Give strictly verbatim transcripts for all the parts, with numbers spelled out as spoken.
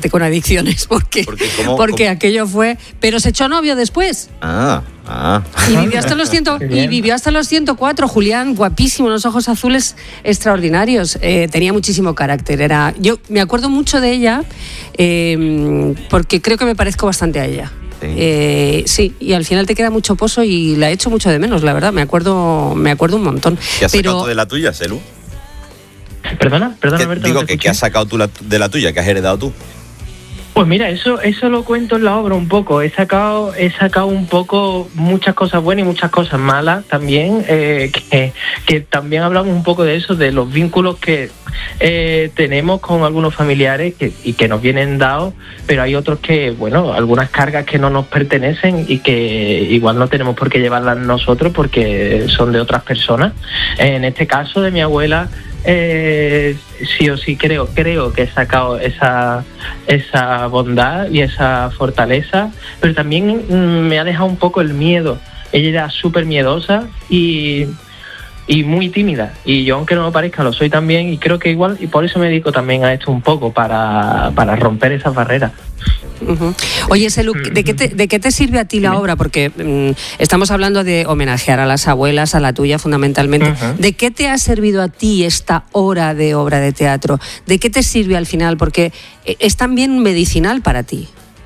gente con adicciones, porque, porque, ¿cómo, porque cómo? aquello fue... Pero se echó novio después. Ah, ah. Y vivió hasta los cien, y vivió hasta los ciento cuatro. Julián, guapísimo, unos ojos azules extraordinarios. Eh, tenía muchísimo carácter. Era, yo me acuerdo mucho de ella eh, porque creo que me parezco bastante a ella. Sí. Eh, sí, y al final te queda mucho pozo y la echo mucho de menos, la verdad. Me acuerdo, me acuerdo un montón. ¿Qué has Pero... sacado tú de la tuya, Selu? Perdona, perdona, que, Alberto, digo no que ¿qué has sacado tú la, de la tuya? ¿Qué has heredado tú? Pues mira, eso eso lo cuento en la obra un poco. He sacado he sacado un poco muchas cosas buenas y muchas cosas malas también, eh, que, que también hablamos un poco de eso, de los vínculos que eh, tenemos con algunos familiares que, y que nos vienen dados, pero hay otros que, bueno, algunas cargas que no nos pertenecen y que igual no tenemos por qué llevarlas nosotros porque son de otras personas. En este caso de mi abuela, Eh, sí o sí creo creo que he sacado esa esa bondad y esa fortaleza, pero también mm, me ha dejado un poco el miedo. Ella era súper miedosa y y muy tímida, y yo, aunque no lo parezca, lo soy también, y creo que igual, y por eso me dedico también a esto un poco, para, para romper esas barreras. Uh-huh. Oye, Selu, ¿de qué, te, ¿de qué te sirve a ti la obra? Porque um, estamos hablando de homenajear a las abuelas, a la tuya fundamentalmente. Uh-huh. ¿De qué te ha servido a ti esta hora de obra de teatro? ¿De qué te sirve al final? Porque es también medicinal para ti.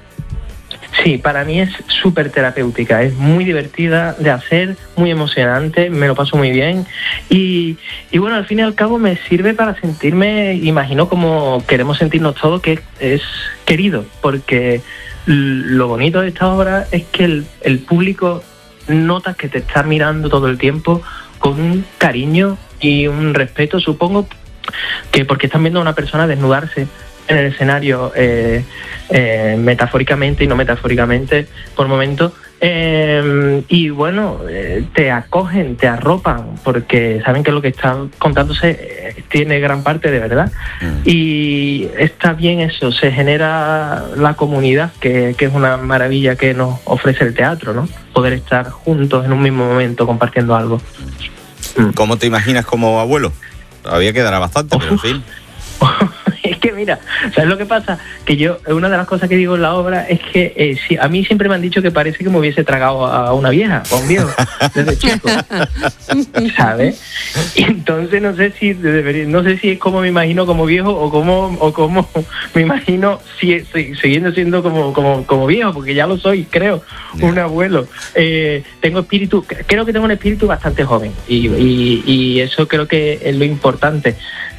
Sí, para mí es súper terapéutica, es muy divertida de hacer, muy emocionante, me lo paso muy bien y, y bueno, al fin y al cabo me sirve para sentirme, imagino como queremos sentirnos todos, que es querido, porque lo bonito de esta obra es que el, el público nota que te está mirando todo el tiempo con un cariño y un respeto, supongo que porque están viendo a una persona desnudarse en el escenario, eh, eh, metafóricamente y no metafóricamente por momentos, eh, y bueno, eh, te acogen, te arropan, porque saben que lo que está contándose eh, tiene gran parte de verdad. Mm. Y está bien eso, se genera la comunidad, que, que es una maravilla que nos ofrece el teatro, ¿no? Poder estar juntos en un mismo momento compartiendo algo. Mm. ¿Cómo te imaginas como abuelo? Todavía quedará bastante, pero en fin. Es que mira, ¿sabes lo que pasa? Que yo, una de las cosas que digo en la obra es que eh, sí, a mí siempre me han dicho que parece que me hubiese tragado a una vieja o a un viejo desde chico, ¿sabes? Y entonces no sé si debería, no sé si es como me imagino como viejo o como o como me imagino si, si, siguiendo siendo como como como viejo, porque ya lo soy, creo, yeah. un abuelo. Eh, tengo espíritu, creo que tengo un espíritu bastante joven y, y, y eso creo que es lo importante.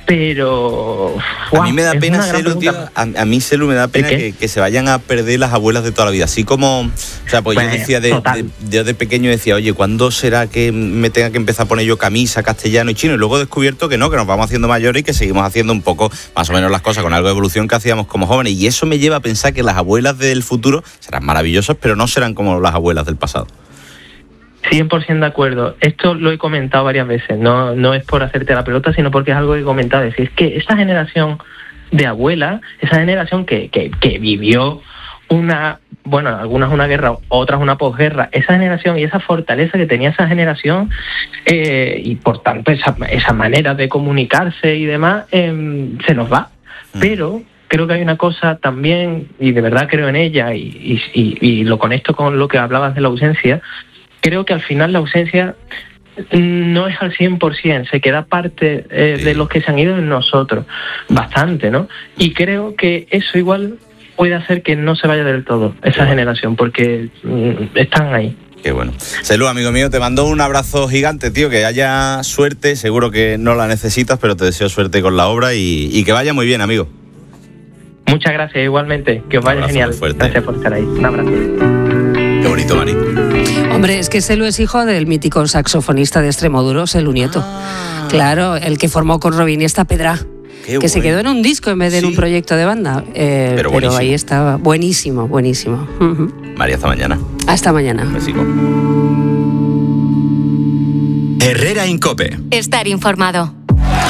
Pero wow, a mí me da pena, Selu, tío, a, a mí, Selu, me da pena que, que se vayan a perder las abuelas de toda la vida. Así como, o sea, pues bueno, yo decía de, de, de, de pequeño decía, oye, ¿cuándo será que me tenga que empezar a poner yo camisa, castellano y chino? Y luego he descubierto que no, que nos vamos haciendo mayores y que seguimos haciendo un poco más o menos las cosas con algo de evolución que hacíamos como jóvenes. Y eso me lleva a pensar que las abuelas del futuro serán maravillosas, pero no serán como las abuelas del pasado. cien por ciento de acuerdo. Esto lo he comentado varias veces, no no es por hacerte la pelota, sino porque es algo que he comentado. Es decir, es que esa generación de abuelas, esa generación que, que, que vivió una, bueno, algunas una guerra, otras una posguerra, esa generación y esa fortaleza que tenía esa generación, eh, y por tanto esa, esa manera de comunicarse y demás, eh, se nos va. Mm. Pero creo que hay una cosa también, y de verdad creo en ella, y, y, y, y lo conecto con lo que hablabas de la ausencia. Creo que al final la ausencia no es al cien por ciento, se queda parte eh, sí. de los que se han ido en nosotros, bastante, ¿no? Y creo que eso igual puede hacer que no se vaya del todo esa bueno. generación, porque mm, están ahí. Qué bueno. Selu, amigo mío, te mando un abrazo gigante, tío, que haya suerte, seguro que no la necesitas, pero te deseo suerte con la obra y, y que vaya muy bien, amigo. Muchas gracias, igualmente, que os vaya genial. Gracias por estar ahí. Un abrazo. Qué bonito, Mari. Hombre, es que Selu es hijo del mítico saxofonista de Extremoduro, Selu Nieto. Ah. Claro, el que formó con Robin y esta Pedra. Qué que bueno. Se quedó en un disco en vez de sí. en un proyecto de banda. Eh, pero, pero ahí estaba. Buenísimo, buenísimo. Uh-huh. María, hasta mañana. Hasta mañana. Me sigo. Herrera en COPE. Estar informado.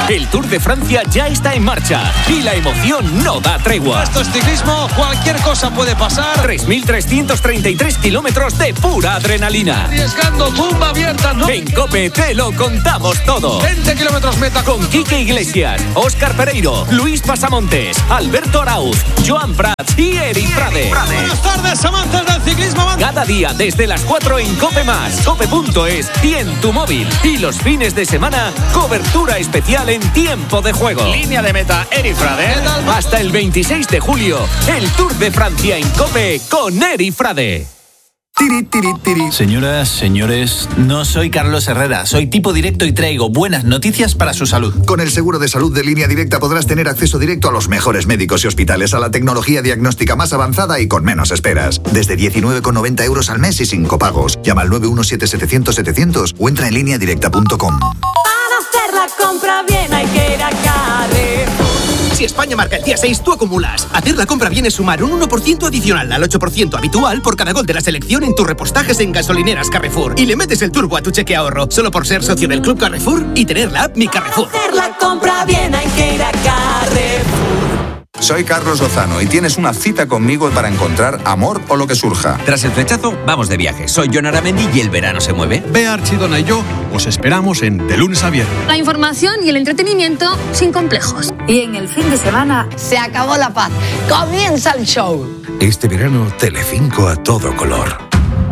El Tour de Francia ya está en marcha y la emoción no da tregua. Esto es ciclismo, cualquier cosa puede pasar. tres mil trescientos treinta y tres kilómetros de pura adrenalina. Arriesgando, tumba abierta, ¿no? En COPE te lo contamos todo. veinte kilómetros meta. Con Quique Iglesias, Óscar Pereiro, Luis Pasamontes, Alberto Arauz, Joan Prats y Eric Frade. Buenas tardes, amantes del ciclismo. Cada día desde las cuatro en COPE más, cope punto es y en tu móvil. Y los fines de semana, cobertura especial en tiempo de juego. Línea de meta, Eric Frade. Hasta el veintiséis de julio, el Tour de Francia en COPE con Eric Frade. Tiri, tiri, tiri. Señoras, señores, no soy Carlos Herrera, soy tipo directo y traigo buenas noticias para su salud. Con el seguro de salud de Línea Directa podrás tener acceso directo a los mejores médicos y hospitales, a la tecnología diagnóstica más avanzada y con menos esperas. Desde diecinueve con noventa euros al mes y sin copagos. Llama al nueve uno siete setecientos setecientos o entra en línea directa punto com. Para hacer la compra bien hay que ir a Carrefour. Si España marca el día seis, tú acumulas. Hacer la compra bien es sumar un uno por ciento adicional al ocho por ciento habitual por cada gol de la selección en tus repostajes en gasolineras Carrefour. Y le metes el turbo a tu cheque ahorro, solo por ser socio del Club Carrefour y tener la app Mi Carrefour. Para hacer la compra bien hay que ir a Carrefour. Soy Carlos Lozano y tienes una cita conmigo para encontrar amor o lo que surja. Tras el flechazo, vamos de viaje. Soy Jon Aramendi y el verano se mueve. Bea Archidona y yo os esperamos en De Lunes a Viernes. La información y el entretenimiento sin complejos. Y en el fin de semana se acabó la paz. Comienza el show. Este verano, Telecinco a todo color.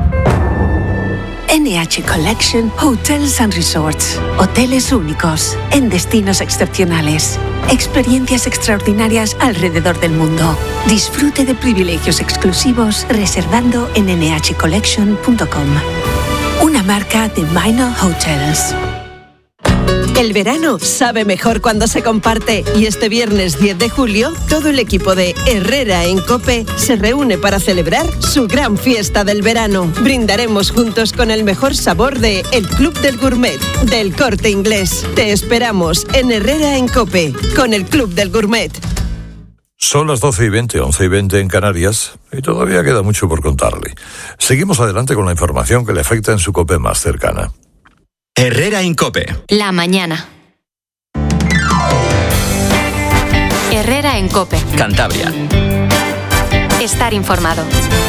N H Collection Hotels and Resorts. Hoteles únicos, en destinos excepcionales. Experiencias extraordinarias alrededor del mundo. Disfrute de privilegios exclusivos reservando en ene hache collection punto com. Una marca de Minor Hotels. El verano sabe mejor cuando se comparte y este viernes diez de julio todo el equipo de Herrera en COPE se reúne para celebrar su gran fiesta del verano. Brindaremos juntos con el mejor sabor de El Club del Gourmet del Corte Inglés. Te esperamos en Herrera en COPE con el Club del Gourmet. Son las doce y veinte, once y veinte en Canarias y todavía queda mucho por contarle. Seguimos adelante con la información que le afecta en su COPE más cercana. Herrera en COPE. La mañana. Herrera en COPE. Cantabria. Estar informado.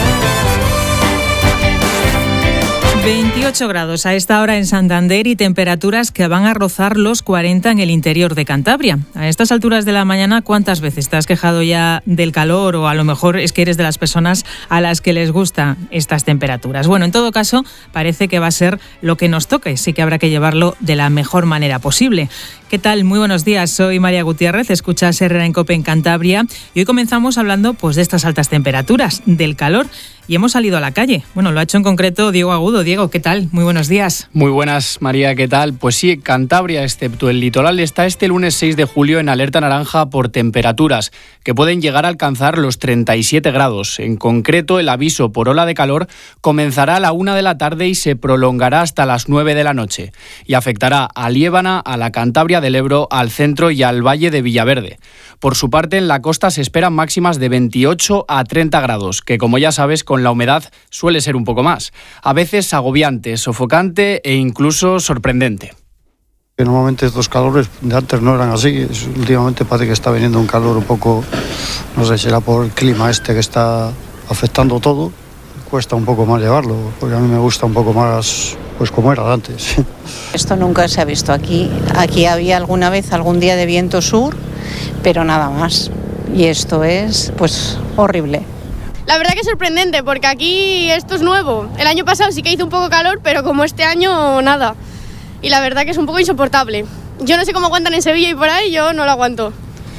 veintiocho grados a esta hora en Santander y temperaturas que van a rozar los cuarenta en el interior de Cantabria. A estas alturas de la mañana, ¿cuántas veces te has quejado ya del calor o a lo mejor es que eres de las personas a las que les gustan estas temperaturas? Bueno, en todo caso, parece que va a ser lo que nos toque, sí que habrá que llevarlo de la mejor manera posible. ¿Qué tal? Muy buenos días, soy María Gutiérrez, escuchas Herrera en COPE en Cantabria y hoy comenzamos hablando pues de estas altas temperaturas, del calor. Y hemos salido a la calle. Bueno, lo ha hecho en concreto Diego Agudo. Diego, ¿qué tal? Muy buenos días. Muy buenas, María, ¿qué tal? Pues sí, Cantabria, excepto el litoral, está este lunes seis de julio en alerta naranja por temperaturas que pueden llegar a alcanzar los treinta y siete grados. En concreto, el aviso por ola de calor comenzará a la una de la tarde y se prolongará hasta las nueve de la noche. Y afectará a Liébana, a la Cantabria del Ebro, al centro y al Valle de Villaverde. Por su parte, en la costa se esperan máximas de veintiocho a treinta grados, que como ya sabes, con la humedad suele ser un poco más. A veces agobiante, sofocante e incluso sorprendente. Normalmente estos calores de antes no eran así. Últimamente parece que está viniendo un calor un poco, no sé, será por el clima este que está afectando todo. Cuesta un poco más llevarlo, porque a mí me gusta un poco más, pues como era antes. Esto nunca se ha visto aquí. Aquí había alguna vez algún día de viento sur, pero nada más. Y esto es, pues, horrible. La verdad que es sorprendente, porque aquí esto es nuevo. El año pasado sí que hizo un poco calor, pero como este año, nada. Y la verdad que es un poco insoportable. Yo no sé cómo aguantan en Sevilla y por ahí, yo no lo aguanto.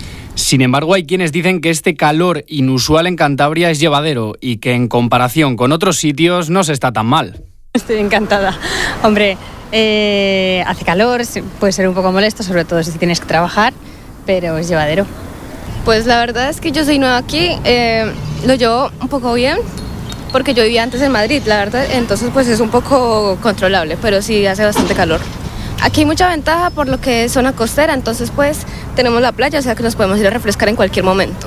Sin embargo, hay quienes dicen que este calor inusual en Cantabria es llevadero y que en comparación con otros sitios no se está tan mal. Estoy encantada. Hombre, eh, hace calor, puede ser un poco molesto, sobre todo si tienes que trabajar, pero es llevadero. Pues la verdad es que yo soy nueva aquí, eh, lo llevo un poco bien, porque yo vivía antes en Madrid, la verdad, entonces pues es un poco controlable, pero sí hace bastante calor. Aquí hay mucha ventaja por lo que es zona costera, entonces pues tenemos la playa, o sea que nos podemos ir a refrescar en cualquier momento.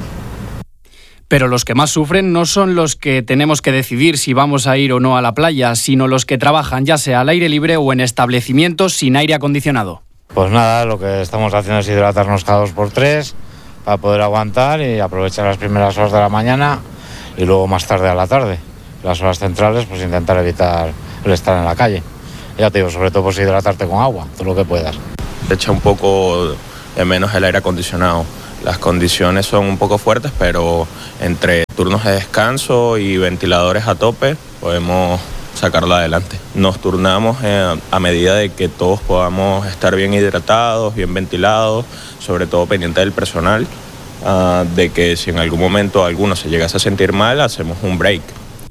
Pero los que más sufren no son los que tenemos que decidir si vamos a ir o no a la playa, sino los que trabajan ya sea al aire libre o en establecimientos sin aire acondicionado. Pues nada, lo que estamos haciendo es hidratarnos cada dos por tres para poder aguantar y aprovechar las primeras horas de la mañana y luego más tarde a la tarde. Las horas centrales, pues intentar evitar el estar en la calle. Ya te digo, sobre todo pues hidratarte con agua, todo lo que puedas. Echa un poco de menos el aire acondicionado. Las condiciones son un poco fuertes, pero entre turnos de descanso y ventiladores a tope podemos sacarlo adelante. Nos turnamos eh, a medida de que todos podamos estar bien hidratados, bien ventilados, sobre todo pendiente del personal, uh, de que si en algún momento alguno se llegase a sentir mal, hacemos un break.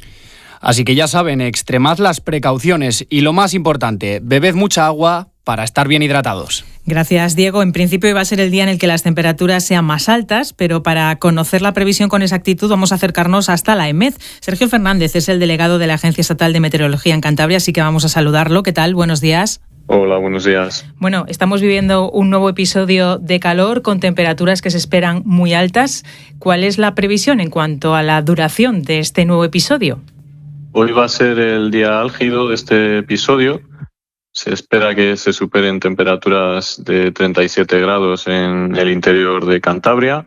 Así que ya saben, extremad las precauciones y lo más importante, bebed mucha agua para estar bien hidratados. Gracias, Diego. En principio iba a ser el día en el que las temperaturas sean más altas, pero para conocer la previsión con exactitud vamos a acercarnos hasta la EMET. Sergio Fernández es el delegado de la Agencia Estatal de Meteorología en Cantabria, así que vamos a saludarlo. ¿Qué tal? Buenos días. Hola, buenos días. Bueno, estamos viviendo un nuevo episodio de calor con temperaturas que se esperan muy altas. ¿Cuál es la previsión en cuanto a la duración de este nuevo episodio? Hoy va a ser el día álgido de este episodio. Se espera que se superen temperaturas de treinta y siete grados en el interior de Cantabria.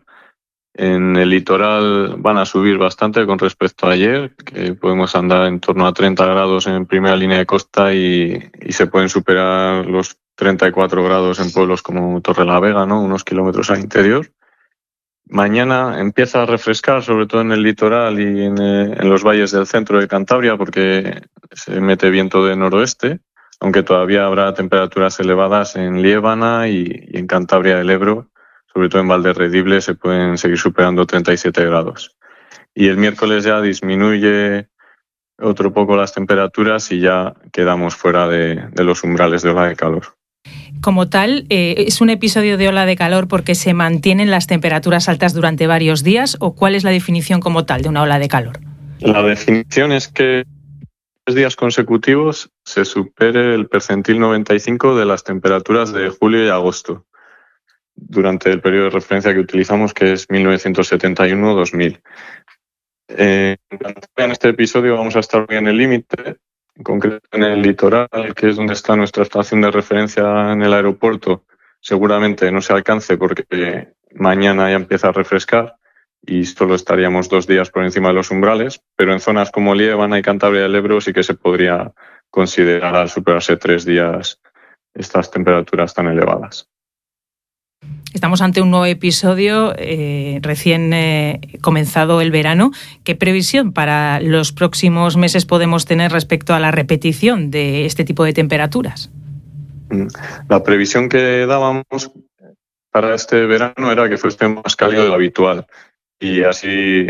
En el litoral van a subir bastante con respecto a ayer, que podemos andar en torno a treinta grados en primera línea de costa y, y se pueden superar los treinta y cuatro grados en pueblos como Torrelavega, ¿no? Unos kilómetros al interior. Mañana empieza a refrescar, sobre todo en el litoral y en, eh, en los valles del centro de Cantabria, porque se mete viento de noroeste, aunque todavía habrá temperaturas elevadas en Liébana y, y en Cantabria del Ebro, sobre todo en Valderredible, se pueden seguir superando treinta y siete grados. Y el miércoles ya disminuye otro poco las temperaturas y ya quedamos fuera de, de los umbrales de ola de calor. Como tal, eh, ¿es un episodio de ola de calor porque se mantienen las temperaturas altas durante varios días o cuál es la definición como tal de una ola de calor? La definición es que tres días consecutivos se supere el percentil noventa y cinco de las temperaturas de julio y agosto durante el periodo de referencia que utilizamos, que es mil novecientos setenta y uno a dos mil. Eh, en este episodio vamos a estar bien en el límite, en concreto en el litoral, que es donde está nuestra estación de referencia en el aeropuerto. Seguramente no se alcance porque mañana ya empieza a refrescar y solo estaríamos dos días por encima de los umbrales, pero en zonas como Liébana y Cantabria del Ebro sí que se podría considerar al superarse tres días estas temperaturas tan elevadas. Estamos ante un nuevo episodio, eh, recién eh, comenzado el verano. ¿Qué previsión para los próximos meses podemos tener respecto a la repetición de este tipo de temperaturas? La previsión que dábamos para este verano era que fuese más cálido de lo habitual y así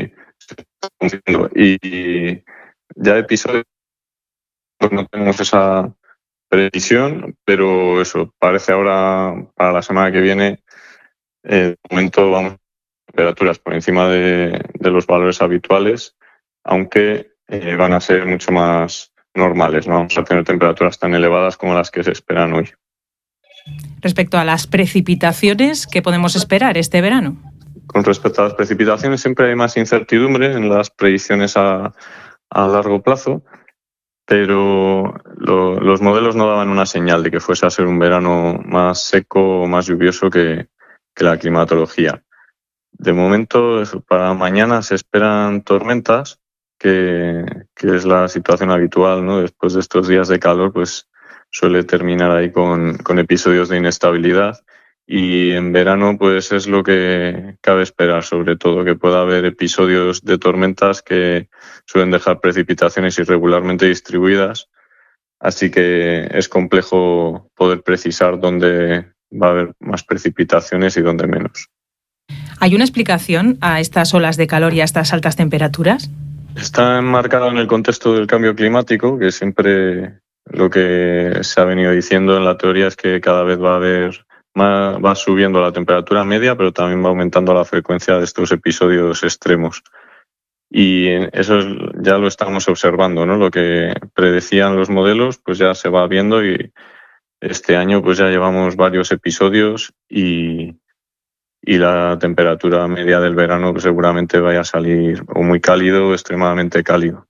y ya episodios no tenemos esa previsión, pero eso parece ahora para la semana que viene. Eh, de momento vamos a temperaturas por encima de, de los valores habituales, aunque eh, van a ser mucho más normales. No vamos a tener temperaturas tan elevadas como las que se esperan hoy. Respecto a las precipitaciones, ¿qué podemos esperar este verano? Con respecto a las precipitaciones, siempre hay más incertidumbre en las predicciones a, a largo plazo, pero lo, los modelos no daban una señal de que fuese a ser un verano más seco o más lluvioso que que la climatología. De momento, para mañana se esperan tormentas, que, que es la situación habitual, ¿no? Después de estos días de calor, pues suele terminar ahí con, con episodios de inestabilidad. Y en verano, pues es lo que cabe esperar, sobre todo, que pueda haber episodios de tormentas que suelen dejar precipitaciones irregularmente distribuidas. Así que es complejo poder precisar dónde va a haber más precipitaciones y donde menos. ¿Hay una explicación a estas olas de calor y a estas altas temperaturas? Está enmarcado en el contexto del cambio climático, que siempre lo que se ha venido diciendo en la teoría es que cada vez va a haber más, va subiendo la temperatura media, pero también va aumentando la frecuencia de estos episodios extremos. Y eso es, ya lo estamos observando, ¿no? Lo que predecían los modelos, pues ya se va viendo y este año pues ya llevamos varios episodios y, y la temperatura media del verano pues seguramente vaya a salir o muy cálido o extremadamente cálido.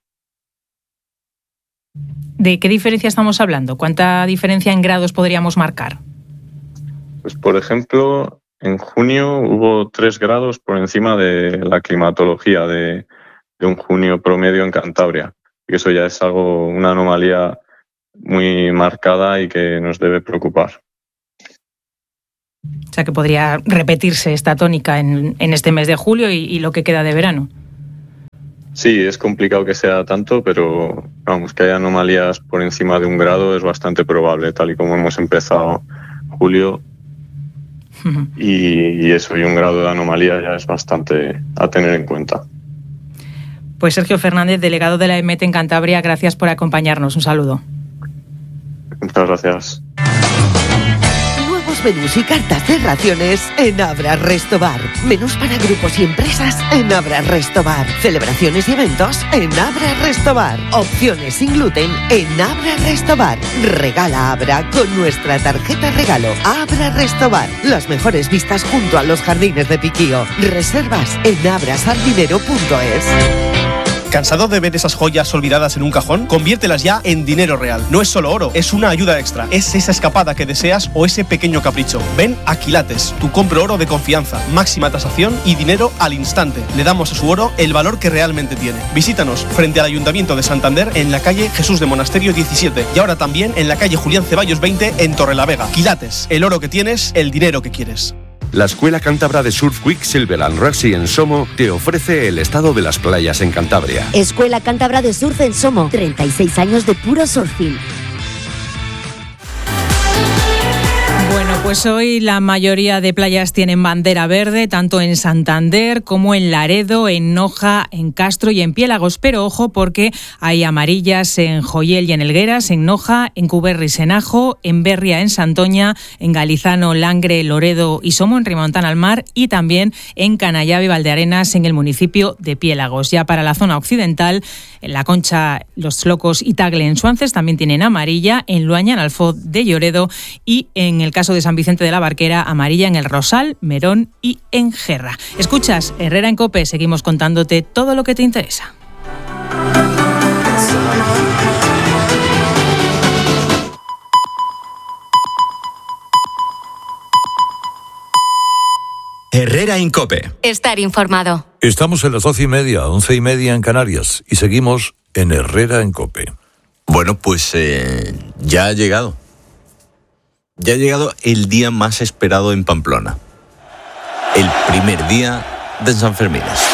¿De qué diferencia estamos hablando? ¿Cuánta diferencia en grados podríamos marcar? Pues por ejemplo, en junio hubo tres grados por encima de la climatología de, de un junio promedio en Cantabria. Y eso ya es algo, una anomalía muy marcada y que nos debe preocupar. O sea que podría repetirse esta tónica en, en este mes de julio y, y lo que queda de verano. Sí, es complicado que sea tanto, pero vamos, que haya anomalías por encima de un grado es bastante probable, tal y como hemos empezado julio. Uh-huh. Y, y eso, y un grado de anomalía ya es bastante a tener en cuenta. Pues Sergio Fernández, delegado de la EMET en Cantabria, gracias por acompañarnos. Un saludo. Muchas gracias. Menús y cartas de raciones en Abra Restobar. Menús para grupos y empresas en Abra Restobar. Celebraciones y eventos en Abra Restobar. Opciones sin gluten en Abra Restobar. Regala Abra con nuestra tarjeta regalo. Abra Restobar. Las mejores vistas junto a los jardines de Piquío. Reservas en abrasardinero punto es. ¿Cansado de ver esas joyas olvidadas en un cajón? Conviértelas ya en dinero real. No es solo oro, es una ayuda extra. Es esa escapada que deseas o ese pequeño capricho. Ven a Quilates, tu compro oro de confianza, máxima tasación y dinero al instante. Le damos a su oro el valor que realmente tiene. Visítanos frente al Ayuntamiento de Santander en la calle Jesús de Monasterio diecisiete y ahora también en la calle Julián Ceballos veinte en Torrelavega. Quilates, el oro que tienes, el dinero que quieres. La Escuela Cántabra de Surf Quicksilver and Rugby en Somo te ofrece el estado de las playas en Cantabria. Escuela Cántabra de Surf en Somo, treinta y seis años de puro surfing. Bueno, pues hoy la mayoría de playas tienen bandera verde, tanto en Santander como en Laredo, en Noja, en Castro y en Piélagos. Pero ojo, porque hay amarillas en Joyel y en Elgueras, en Noja, en Cuberris, en Ajo, en Berria, en Santoña, en Galizano, Langre, Loredo y Somo, en Rimontana al Mar, y también en Canallave y Valdearenas, en el municipio de Piélagos. Ya para la zona occidental, en La Concha, Los Locos y Tagle en Suances también tienen amarilla, en Luaña, en Alfoz de Lloredo, y en el caso de San Vicente de la Barquera, amarilla en El Rosal, Merón y en Gerra. Escuchas Herrera en COPE, seguimos contándote todo lo que te interesa. Herrera en COPE. Estar informado. Estamos en las doce y media, once y media en Canarias y seguimos en Herrera en COPE. Bueno, pues eh, ya ha llegado. Ya ha llegado el día más esperado en Pamplona. El primer día de Sanfermines.